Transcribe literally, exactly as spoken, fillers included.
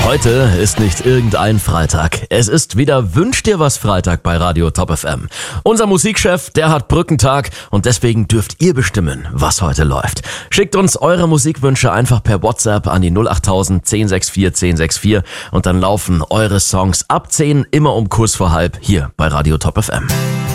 Heute ist nicht irgendein Freitag. Es ist wieder Wünsch dir was Freitag bei Radio Top F M. Unser Musikchef, der hat Brückentag und deswegen dürft ihr bestimmen, was heute läuft. Schickt uns eure Musikwünsche einfach per WhatsApp an die null acht null null eins sechs vier eins sechs vier und dann laufen eure Songs ab zehn immer um kurz vor halb hier bei Radio Top F M.